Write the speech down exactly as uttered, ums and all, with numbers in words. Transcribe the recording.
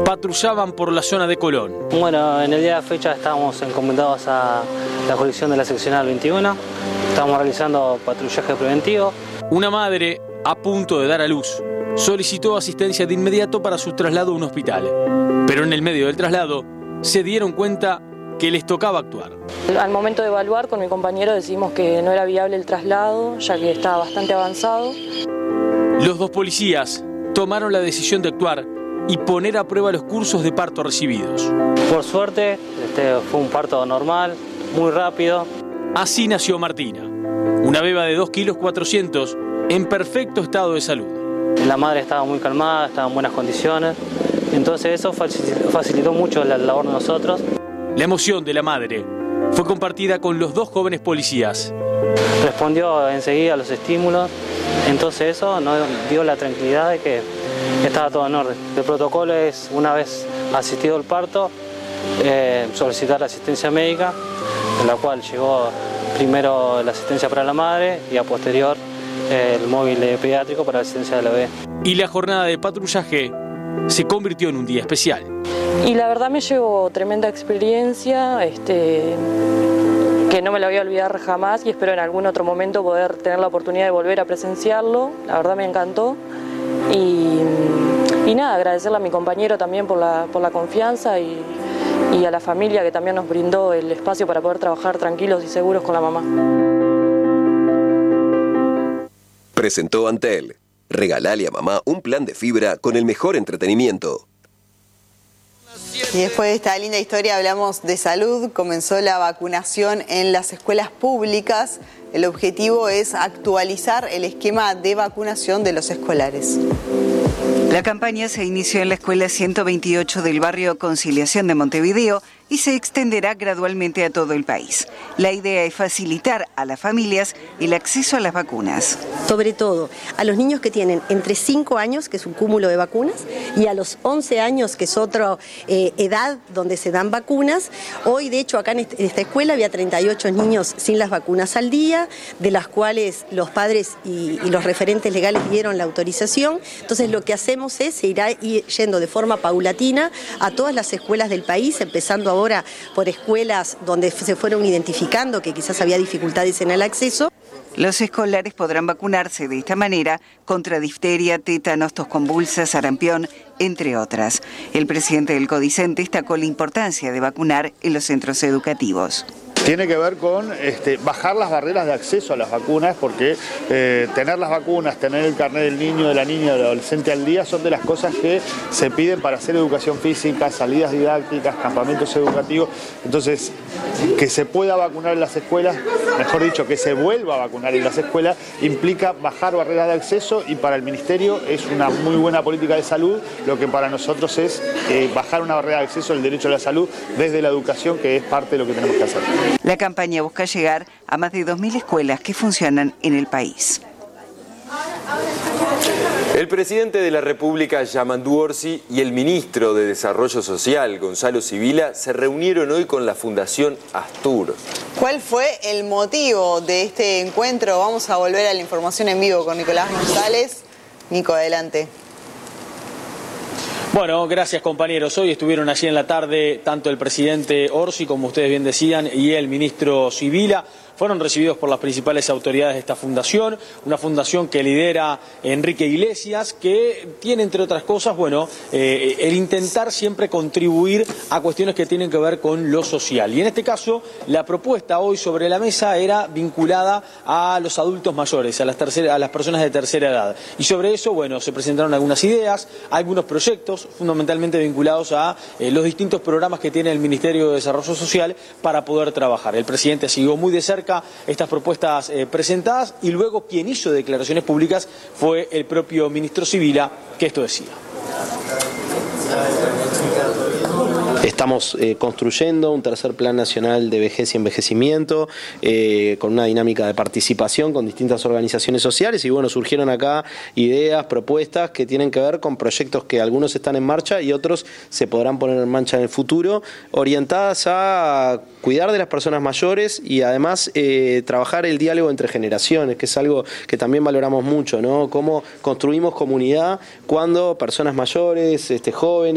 patrullaban por la zona de Colón. Bueno, en el día de la fecha estábamos encomendados a la jurisdicción de la seccional veintiuno. Estábamos realizando patrullaje preventivo. Una madre, a punto de dar a luz, solicitó asistencia de inmediato para su traslado a un hospital. Pero en el medio del traslado se dieron cuenta que les tocaba actuar. Al momento de evaluar con mi compañero decidimos que no era viable el traslado, ya que estaba bastante avanzado. Los dos policías tomaron la decisión de actuar y poner a prueba los cursos de parto recibidos. Por suerte, este fue un parto normal, muy rápido. Así nació Martina, una beba de dos kilos cuatrocientos en perfecto estado de salud. La madre estaba muy calmada, estaba en buenas condiciones, entonces eso facilitó mucho la labor de nosotros. La emoción de la madre fue compartida con los dos jóvenes policías. Respondió enseguida a los estímulos, entonces eso nos dio la tranquilidad de que estaba todo en orden. El protocolo es, una vez asistido el parto, eh, solicitar asistencia médica, en la cual llegó primero la asistencia para la madre y a posterior eh, el móvil pediátrico para la asistencia de la bebé. Y la jornada de patrullaje se convirtió en un día especial. Y la verdad me llevo tremenda experiencia, este, que no me la voy a olvidar jamás y espero en algún otro momento poder tener la oportunidad de volver a presenciarlo. La verdad me encantó. Y, y nada, agradecerle a mi compañero también por la, por la confianza y, y a la familia que también nos brindó el espacio para poder trabajar tranquilos y seguros con la mamá. Presentó Antel. Regalale a mamá un plan de fibra con el mejor entretenimiento. Y después de esta linda historia hablamos de salud. Comenzó la vacunación en las escuelas públicas. El objetivo es actualizar el esquema de vacunación de los escolares. La campaña se inició en la escuela ciento veintiocho del barrio Conciliación de Montevideo y se extenderá gradualmente a todo el país. La idea es facilitar a las familias el acceso a las vacunas. Sobre todo a los niños que tienen entre cinco años, que es un cúmulo de vacunas, y a los once años, que es otra eh, edad donde se dan vacunas. Hoy, de hecho, acá en esta escuela había treinta y ocho niños sin las vacunas al día, de las cuales los padres y, y los referentes legales dieron la autorización. Entonces, lo que hacemos es, se irá yendo de forma paulatina a todas las escuelas del país, empezando ahora por escuelas donde se fueron identificando que quizás había dificultades en el acceso. Los escolares podrán vacunarse de esta manera contra difteria, tétanos, tos convulsa, sarampión, entre otras. El presidente del CODICEN destacó la importancia de vacunar en los centros educativos. Tiene que ver con este, bajar las barreras de acceso a las vacunas, porque eh, tener las vacunas, tener el carnet del niño, de la niña, del adolescente al día, son de las cosas que se piden para hacer educación física, salidas didácticas, campamentos educativos. Entonces, que se pueda vacunar en las escuelas, mejor dicho, que se vuelva a vacunar en las escuelas, implica bajar barreras de acceso, y para el Ministerio es una muy buena política de salud, lo que para nosotros es eh, bajar una barrera de acceso al derecho a la salud desde la educación, que es parte de lo que tenemos que hacer. La campaña busca llegar a más de dos mil escuelas que funcionan en el país. El presidente de la República, Yamandu Orsi, y el ministro de Desarrollo Social, Gonzalo Sibila, se reunieron hoy con la Fundación Astur. ¿Cuál fue el motivo de este encuentro? Vamos a volver a la información en vivo con Nicolás González. Nico, adelante. Bueno, gracias compañeros. Hoy estuvieron allí en la tarde tanto el presidente Orsi, como ustedes bien decían, y el ministro Sibila. Fueron recibidos por las principales autoridades de esta fundación, una fundación que lidera Enrique Iglesias, que tiene, entre otras cosas, bueno, eh, el intentar siempre contribuir a cuestiones que tienen que ver con lo social. Y en este caso, la propuesta hoy sobre la mesa era vinculada a los adultos mayores, a las, tercera, a las personas de tercera edad. Y sobre eso, bueno, se presentaron algunas ideas, algunos proyectos, fundamentalmente vinculados a eh, los distintos programas que tiene el Ministerio de Desarrollo Social para poder trabajar. El presidente siguió muy de cerca estas propuestas eh, presentadas, y luego quien hizo declaraciones públicas fue el propio ministro Sibila, que esto decía. Estamos eh, construyendo un tercer plan nacional de vejez y envejecimiento eh, con una dinámica de participación con distintas organizaciones sociales, y bueno, surgieron acá ideas, propuestas que tienen que ver con proyectos que algunos están en marcha y otros se podrán poner en marcha en el futuro, orientadas a cuidar de las personas mayores y además eh, trabajar el diálogo entre generaciones, que es algo que también valoramos mucho, ¿no? Cómo construimos comunidad cuando personas mayores, este, jóvenes,